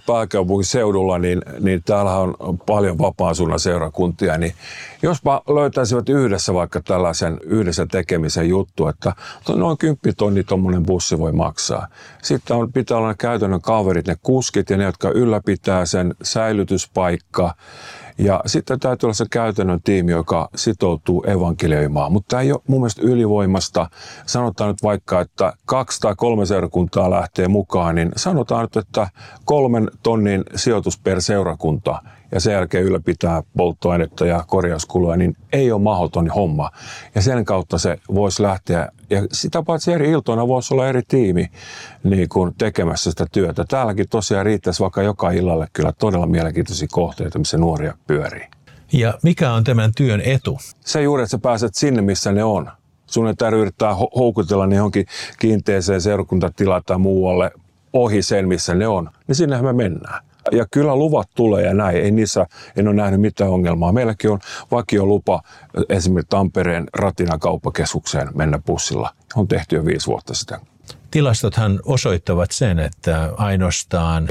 pääkaupunkiseudulla, niin täällä on paljon vapaan suunnan seurakuntia, niin jospa löytäisivät yhdessä vaikka tällaisen yhdessä tekemisen juttu, että noin 10 000 tuommoinen bussi voi maksaa. Sitten pitää olla ne käytännön kaverit, ne kuskit ja ne, jotka ylläpitää sen säilytyspaikka. Ja sitten täytyy olla se käytännön tiimi, joka sitoutuu evankelioimaan. Mutta tämä ei ole mun mielestä ylivoimasta. Sanotaan nyt vaikka, että 2 tai 3 seurakuntaa lähtee mukaan, niin sanotaan nyt, että 3 000 sijoitus per seurakunta ja sen jälkeen ylläpitää polttoainetta ja korjauskuluja, niin ei ole mahdoton homma. Ja sen kautta se voisi lähteä, ja sitä paitsi eri iltoina voisi olla eri tiimi niin kuin tekemässä sitä työtä. Täälläkin tosiaan riittäisi vaikka joka illalle kyllä todella mielenkiintoisia kohteita, missä nuoria pyörii. Ja mikä on tämän työn etu? Se juuri, että sä pääset sinne, missä ne on. Sun ei tarvitse yrittää houkutella ne johonkin kiinteeseen seurakuntatilaan tai muualle ohi sen, missä ne on. Niin sinnehän me mennään. Ja kyllä luvat tulee ja näin. En ole nähnyt mitään ongelmaa. Meilläkin on vakiolupa esimerkiksi Tampereen Ratinan kauppakeskukseen mennä bussilla. On tehty jo 5 vuotta sitten. Tilastothan osoittavat sen, että ainoastaan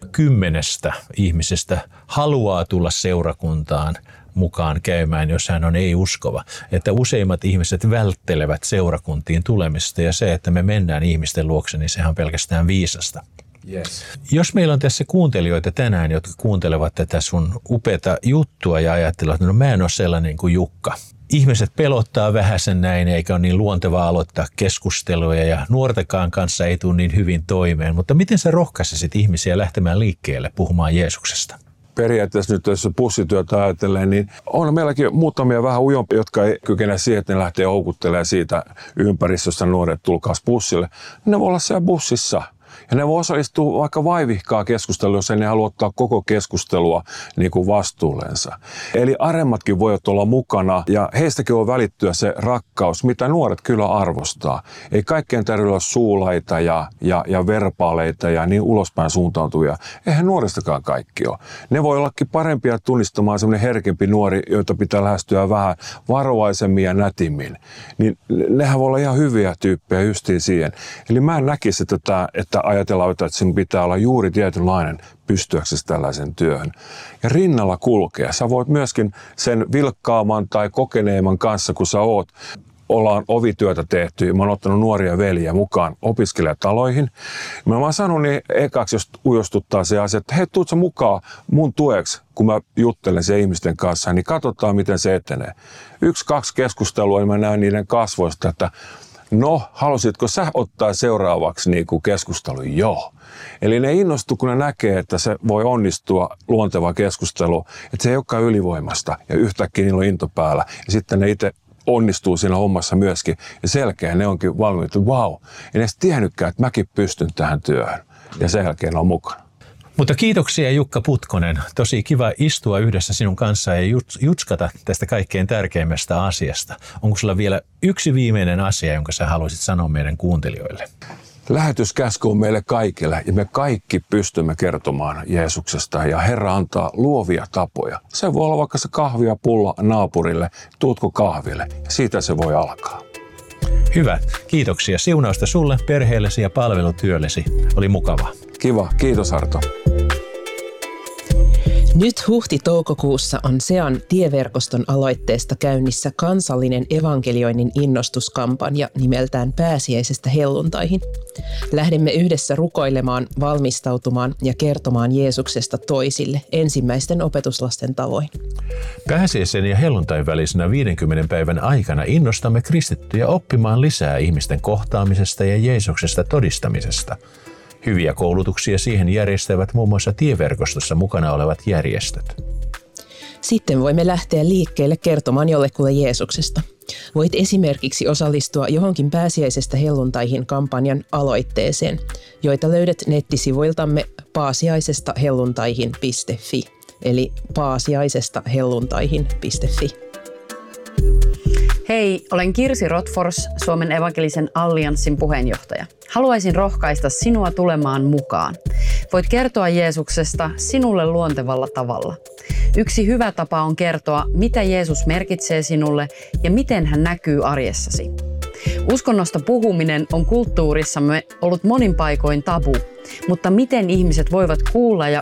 1/10 ihmisestä haluaa tulla seurakuntaan mukaan käymään, jos hän on ei-uskova. Että useimmat ihmiset välttelevät seurakuntiin tulemista ja se, että me mennään ihmisten luokse, niin sehän on pelkästään viisasta. Yes. Jos meillä on tässä kuuntelijoita tänään, jotka kuuntelevat tätä sun upeata juttua ja ajattelevat, että no mä en ole sellainen kuin Jukka. Ihmiset pelottaa vähäsen näin, eikä ole niin luontevaa aloittaa keskusteluja ja nuortakaan kanssa ei tule niin hyvin toimeen. Mutta miten sä rohkaisit ihmisiä lähtemään liikkeelle puhumaan Jeesuksesta? Periaatteessa nyt, jos bussityötä ajatellen, niin on meilläkin muutamia vähän ujompia, jotka ei kykene siihen, että ne lähtee houkuttelemaan siitä ympäristöstä nuoret tulkaas bussille. Ne voi olla siellä bussissa. Ja ne voi osallistua vaikka vaivihkaa keskusteluun, jos ei ne halua ottaa koko keskustelua niin kuin vastuullensa. Eli aremmatkin voivat olla mukana ja heistäkin voi välittyä se rakkaus, mitä nuoret kyllä arvostaa. Ei kaikkeen tarvitse olla suulaita ja verpaaleita ja niin ulospäin suuntautuvia. Eihän nuoristakaan kaikki ole. Ne voi ollakin parempia tunnistamaan semmoinen herkempi nuori, joita pitää lähestyä vähän varovaisemmin ja nätimmin. Niin nehän voi olla ihan hyviä tyyppejä justiin siihen. Eli mä en näkisi että ajatellaan, että sinun pitää olla juuri tietynlainen pystyäksesi tällaisen työhön. Ja rinnalla kulkea. Sä voit myöskin sen vilkkaaman tai kokeneemman kanssa, kun sä ollaan ovityötä tehty. Mä oon ottanut nuoria veljiä mukaan opiskelijataloihin. Mä oon sanonut niin ekaksi, jos ujostuttaa se asia, että hei, tuut sä mukaan mun tueksi, kun mä juttelen se ihmisten kanssa, niin katsotaan, miten se etenee. 1-2 keskustelua, niin mä näen niiden kasvoista, että no, halusitko sä ottaa seuraavaksi niin kuin keskustelun? Joo. Eli ne innostuu, kun ne näkee, että se voi onnistua luonteva keskustelu, että se ei olekaan ylivoimasta ja yhtäkkiä niillä on into päällä. Ja sitten ne itse onnistuu siinä hommassa myöskin ja selkeä ne onkin valmiita, että vau, en edes tiennytkään, että mäkin pystyn tähän työhön ja sen jälkeen on mukana. Mutta kiitoksia Jukka Putkonen. Tosi kiva istua yhdessä sinun kanssa ja jutskata tästä kaikkein tärkeimmästä asiasta. Onko sulla vielä yksi viimeinen asia, jonka sä haluaisit sanoa meidän kuuntelijoille? Lähetyskäsky on meille kaikille ja me kaikki pystymme kertomaan Jeesuksesta ja Herra antaa luovia tapoja. Se voi olla vaikka se kahvia pulla naapurille, tuutko kahville ja siitä se voi alkaa. Hyvä, kiitoksia. Siunausta sulle, perheellesi ja palvelutyöllesi. Oli mukavaa. Kiva, kiitos Arto. Nyt huhti-toukokuussa on SEAN tieverkoston aloitteesta käynnissä kansallinen evankelioinnin innostuskampanja nimeltään Pääsiäisestä helluntaihin. Lähdemme yhdessä rukoilemaan, valmistautumaan ja kertomaan Jeesuksesta toisille ensimmäisten opetuslasten tavoin. Pääsiäisen ja helluntain välisenä 50 päivän aikana innostamme kristittyjä oppimaan lisää ihmisten kohtaamisesta ja Jeesuksesta todistamisesta. Hyviä koulutuksia siihen järjestävät muun muassa tieverkostossa mukana olevat järjestöt. Sitten voimme lähteä liikkeelle kertomaan jollekulle Jeesuksesta. Voit esimerkiksi osallistua johonkin Pääsiäisestä helluntaihin kampanjan aloitteeseen, joita löydät nettisivuiltamme paasiaisestahelluntaihin.fi, eli paasiaisestahelluntaihin.fi. Hei, olen Kirsi Rotfors, Suomen evankelisen allianssin puheenjohtaja. Haluaisin rohkaista sinua tulemaan mukaan. Voit kertoa Jeesuksesta sinulle luontevalla tavalla. Yksi hyvä tapa on kertoa, mitä Jeesus merkitsee sinulle ja miten hän näkyy arjessasi. Uskonnosta puhuminen on kulttuurissamme ollut monin paikoin tabu, mutta miten ihmiset voivat kuulla ja